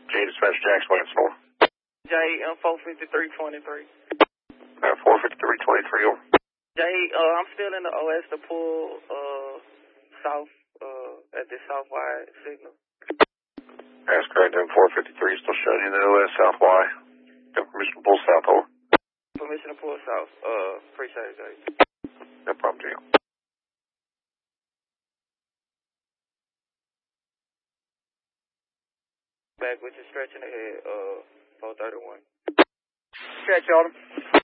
J Dispatch Jack's Williams North. J, 45323. 45323, over. J, I'm still in the OS to pull, south, at this south-wide signal. That's correct, then 453 still showing you in the OS South Y. Got permission to pull south, over. Permission to pull south, appreciate it, J. No problem, G. Back with you, stretching ahead, 431. Catch, Autumn.